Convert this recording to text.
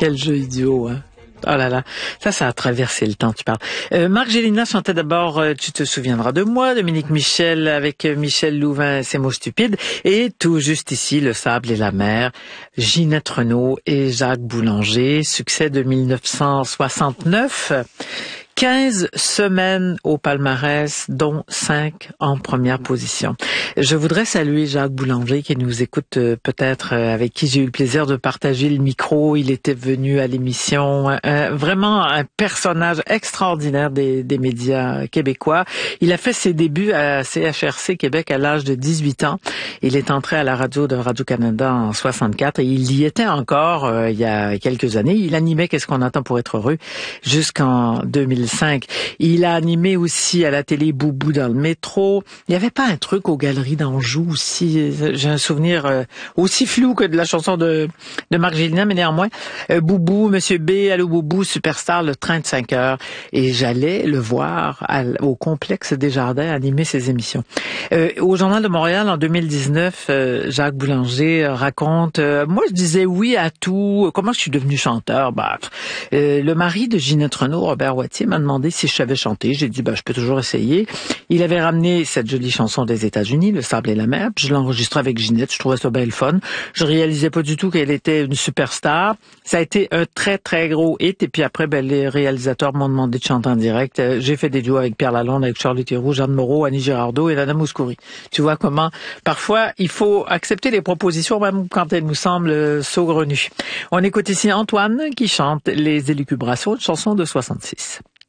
Quel jeu idiot, hein. Oh là là, ça a traversé le temps, tu parles. Marc Gélinas chantait d'abord Tu te souviendras de moi, Dominique Michel avec Michel Louvain, Ces mots stupides, et tout juste ici, Le sable et la mer, Ginette Renaud et Jacques Boulanger, succès de 1969. 15 semaines au palmarès, dont 5 en première position. Je voudrais saluer Jacques Boulanger qui nous écoute peut-être, avec qui j'ai eu le plaisir de partager le micro. Il était venu à l'émission, vraiment un personnage extraordinaire des médias québécois. Il a fait ses débuts à CHRC Québec à l'âge de 18 ans. Il est entré à la radio de Radio-Canada en 64 et il y était encore il y a quelques années. Il animait Qu'est-ce qu'on attend pour être heureux jusqu'en 2005. Il a animé aussi à la télé Boubou dans le métro. Il n'y avait pas un truc aux Galeries d'Anjou aussi. J'ai un souvenir aussi flou que de la chanson de Marc Gélinas, mais néanmoins. Boubou, Monsieur B, Allô Boubou, Superstar, le train de 5 heures. Et j'allais le voir au complexe des Jardins animer ses émissions. Au Journal de Montréal, en 2019, Jacques Boulanger raconte moi, je disais oui à tout. Comment je suis devenu chanteur? Le mari de Ginette Renaud, Robert Wattier, m'a demandé si je savais chanter. J'ai dit, je peux toujours essayer. Il avait ramené cette jolie chanson des États-Unis, Le sable et la mer, puis je l'enregistrais avec Ginette. Je trouvais ça bien le fun. Je réalisais pas du tout qu'elle était une superstar. Ça a été un très, très gros hit. Et puis après, les réalisateurs m'ont demandé de chanter en direct. J'ai fait des duos avec Pierre Lalonde, avec Charles Théroux, Jeanne Moreau, Annie Girardot et Nana Mouskouri. Tu vois comment, parfois, il faut accepter les propositions, même quand elles nous semblent saugrenues. On écoute ici Antoine qui chante Les élucubrations, une chanson de 66.